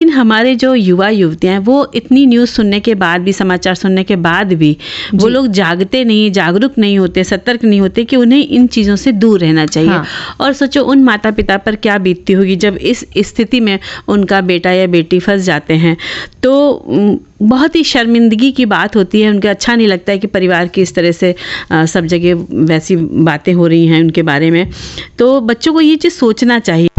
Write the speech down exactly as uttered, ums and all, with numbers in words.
लेकिन हमारे जो युवा युवतियाँ हैं वो इतनी न्यूज़ सुनने के बाद भी, समाचार सुनने के बाद भी वो लोग जागते नहीं, जागरूक नहीं होते, सतर्क नहीं होते कि उन्हें इन चीज़ों से दूर रहना चाहिए। हाँ। और सोचो उन माता पिता पर क्या बीतती होगी जब इस स्थिति में उनका बेटा या बेटी फंस जाते हैं। तो बहुत ही शर्मिंदगी की बात होती है, उनके अच्छा नहीं लगता है कि परिवार की इस तरह से आ, सब जगह वैसी बातें हो रही हैं उनके बारे में। तो बच्चों को ये चीज़ सोचना चाहिए।